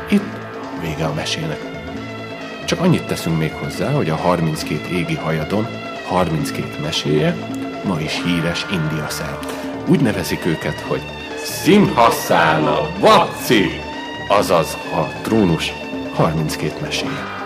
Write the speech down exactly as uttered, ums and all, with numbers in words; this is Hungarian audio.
Itt vége a mesének. Csak annyit teszünk még hozzá, hogy a harminckét égi hajadon harminckét meséje ma is híres India szerte. Úgy nevezik őket, hogy Simhasana Vatsi, azaz a trónus harminckét meséje.